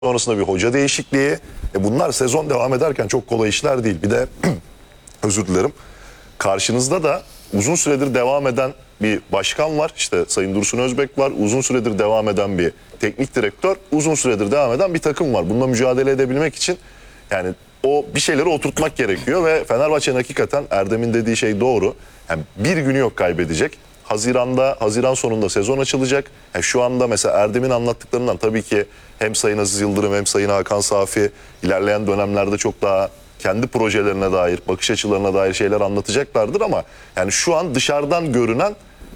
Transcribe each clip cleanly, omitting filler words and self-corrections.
sonrasında bir hoca değişikliği. Bunlar sezon devam ederken çok kolay işler değil. Bir de özür dilerim. Karşınızda da uzun süredir devam eden bir başkan var. İşte Sayın Dursun Özbek var. Uzun süredir devam eden bir teknik direktör. Uzun süredir devam eden bir takım var. Bununla mücadele edebilmek için yani o bir şeyleri oturtmak gerekiyor ve Fenerbahçe'nin hakikaten Erdem'in dediği şey doğru. Yani bir günü yok kaybedecek. Haziran sonunda sezon açılacak. Şu anda mesela Erdem'in anlattıklarından tabii ki hem Sayın Aziz Yıldırım hem Sayın Hakan Safi ilerleyen dönemlerde çok daha kendi projelerine dair, bakış açılarına dair şeyler anlatacaklardır ama yani şu an dışarıdan görünen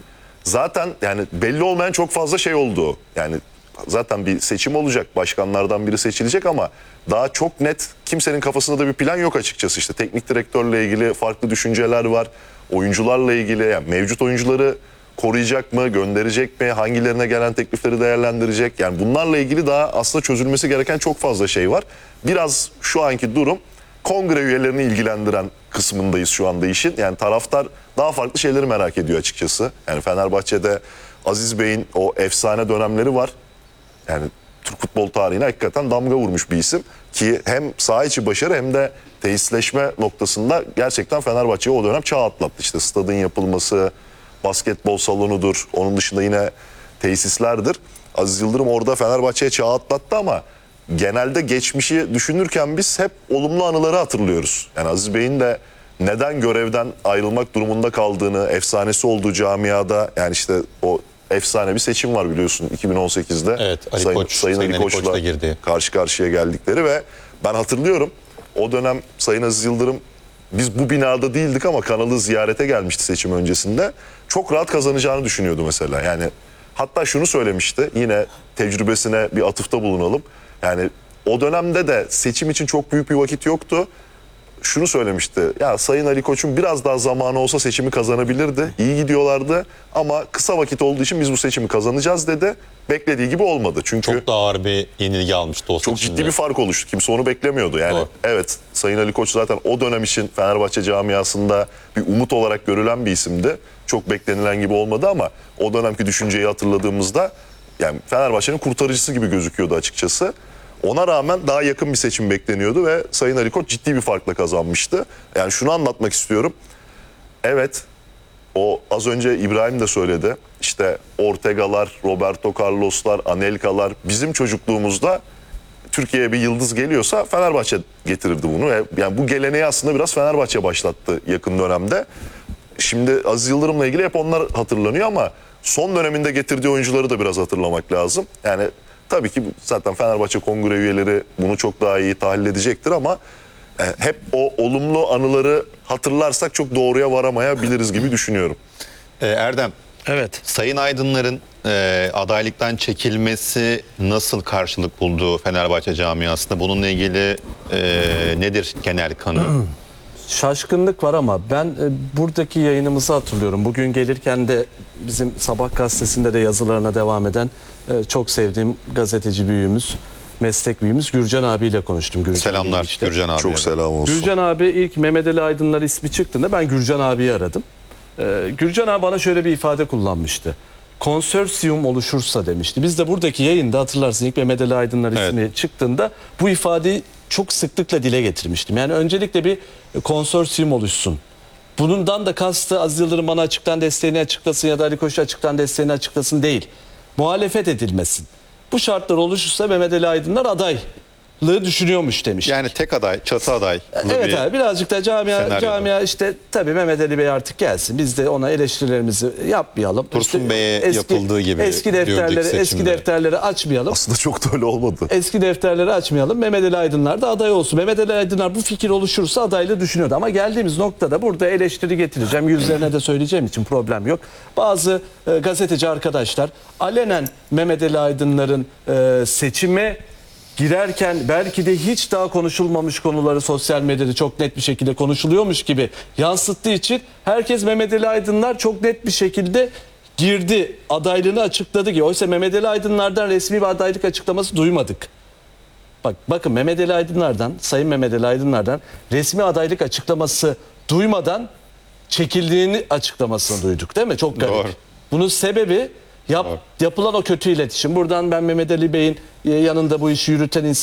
zaten yani belli olmayan çok fazla şey oldu. Yani zaten bir seçim olacak, başkanlardan biri seçilecek ama daha çok net kimsenin kafasında da bir plan yok açıkçası. İşte teknik direktörle ilgili farklı düşünceler var. Oyuncularla ilgili yani mevcut oyuncuları koruyacak mı, gönderecek mi, hangilerine gelen teklifleri değerlendirecek? Yani bunlarla ilgili daha aslında çözülmesi gereken çok fazla şey var. Biraz şu anki durum kongre üyelerini ilgilendiren kısmındayız şu anda işin. Yani taraftar daha farklı şeyleri merak ediyor açıkçası. Yani Fenerbahçe'de Aziz Bey'in o efsane dönemleri var. Yani Türk futbol tarihine hakikaten damga vurmuş bir isim. Ki hem saha içi başarı hem de tesisleşme noktasında gerçekten Fenerbahçe'yi o dönem çağ atlattı. İşte stadın yapılması, basketbol salonudur, onun dışında yine tesislerdir. Aziz Yıldırım orada Fenerbahçe'ye çağ atlattı ama genelde geçmişi düşünürken biz hep olumlu anıları hatırlıyoruz. Yani Aziz Bey'in de neden görevden ayrılmak durumunda kaldığını, efsanesi olduğu camiada yani işte o efsane bir seçim var biliyorsun 2018'de. Evet, Sayın Ali Koç'la girdi. Karşı karşıya geldikleri ve ben hatırlıyorum o dönem Sayın Aziz Yıldırım biz bu binada değildik ama kanalı ziyarete gelmişti seçim öncesinde. Çok rahat kazanacağını düşünüyordu mesela. Yani hatta şunu söylemişti yine tecrübesine bir atıfta bulunalım. Yani o dönemde de seçim için çok büyük bir vakit yoktu. Şunu söylemişti. Ya Sayın Ali Koç'un biraz daha zamanı olsa seçimi kazanabilirdi. İyi gidiyorlardı ama kısa vakit olduğu için biz bu seçimi kazanacağız dedi. Beklediği gibi olmadı. Çünkü çok da ağır bir yenilgi almıştı o çok seçimde. ciddi bir fark oluştu. Kimse onu beklemiyordu. Yani doğru. Evet Sayın Ali Koç zaten o dönem için Fenerbahçe camiasında bir umut olarak görülen bir isimdi. Çok beklenilen gibi olmadı ama o dönemki düşünceyi hatırladığımızda yani Fenerbahçe'nin kurtarıcısı gibi gözüküyordu açıkçası. Ona rağmen daha yakın bir seçim bekleniyordu ve Sayın Ali Koç ciddi bir farkla kazanmıştı. Yani şunu anlatmak istiyorum. Evet, o az önce İbrahim de söyledi. İşte Ortega'lar, Roberto Carlos'lar, Anelka'lar bizim çocukluğumuzda Türkiye'ye bir yıldız geliyorsa Fenerbahçe getirirdi bunu. Yani bu geleneği aslında biraz Fenerbahçe başlattı yakın dönemde. Şimdi Aziz Yıldırım'la ilgili hep onlar hatırlanıyor ama son döneminde getirdiği oyuncuları da biraz hatırlamak lazım. Yani tabii ki zaten Fenerbahçe kongre üyeleri bunu çok daha iyi tahlil edecektir ama hep o olumlu anıları hatırlarsak çok doğruya varamayabiliriz gibi düşünüyorum. Erdem, evet. Sayın Aydınlar'ın adaylıktan çekilmesi nasıl karşılık buldu Fenerbahçe camiasında? Bununla ilgili nedir genel kanı? Şaşkınlık var ama ben buradaki yayınımızı hatırlıyorum. Bugün gelirken de bizim Sabah gazetesinde de yazılarına devam eden çok sevdiğim gazeteci büyüğümüz, meslek büyüğümüz Gürcan abiyle konuştum. Selamlar işte. Gürcan abi. Çok selam olsun. Gürcan abi ilk Mehmet Ali Aydınlar ismi çıktığında ben Gürcan abiyi aradım. Gürcan abi bana şöyle bir ifade kullanmıştı. Konsorsiyum oluşursa demişti. Biz de buradaki yayında hatırlarsın ilk Mehmet Ali Aydınlar ismi çıktığında bu ifadeyi çok sıklıkla dile getirmiştim. Yani öncelikle bir konsorsiyum oluşsun. Bundan da kastı Aziz Yıldırım bana açıktan desteğini açıklasın ya da Ali Koç açıktan desteğini açıklasın değil. Muhalefet edilmesin. Bu şartlar oluşursa Mehmet Ali Aydınlar adaylığı düşünüyormuş demiş. Yani tek aday, çatı aday. Evet abi birazcık da camia işte tabii Mehmet Ali Bey artık gelsin. Biz de ona eleştirilerimizi yapmayalım. Dursun İşte Bey'e yapıldığı gibi eski defterleri açmayalım. Aslında çok da öyle olmadı. Eski defterleri açmayalım. Mehmet Ali Aydınlar da aday olsun. Mehmet Ali Aydınlar bu fikir oluşursa adaylığı düşünüyordu. Ama geldiğimiz noktada burada eleştiri getireceğim. Yüzlerine de söyleyeceğim için problem yok. Bazı gazeteci arkadaşlar alenen Mehmet Ali Aydınlar'ın seçime girerken belki de hiç daha konuşulmamış konuları sosyal medyada çok net bir şekilde konuşuluyormuş gibi yansıttığı için herkes Mehmet Ali Aydınlar çok net bir şekilde girdi, adaylığını açıkladı ki oysa Mehmet Ali Aydınlar'dan resmi bir adaylık açıklaması duymadık. Bakın Mehmet Ali Aydınlar'dan, Sayın Mehmet Ali Aydınlar'dan resmi adaylık açıklaması duymadan çekildiğini açıklamasını duyduk değil mi? Çok garip. Doğru. Bunun sebebi Yapılan o kötü iletişim. Buradan ben Mehmet Ali Bey'in yanında bu işi yürüten